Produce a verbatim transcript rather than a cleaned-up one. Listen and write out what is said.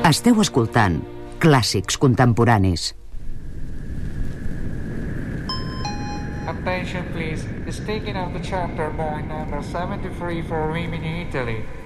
Esteu escoltant Clàssics Contemporanis. Attention please, is taken up the chapter point number seventy-three for Women in Italy.